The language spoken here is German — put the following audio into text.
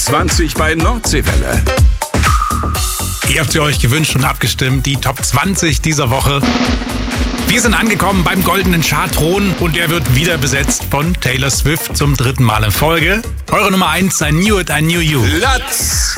20 bei Nordseewelle. Ihr habt sie euch gewünscht und abgestimmt, die Top 20 dieser Woche. Wir sind angekommen beim goldenen Chartthron und der wird wieder besetzt von Taylor Swift zum 3. Mal in Folge. Eure Nummer 1, I Knew It, I Knew You. Latz!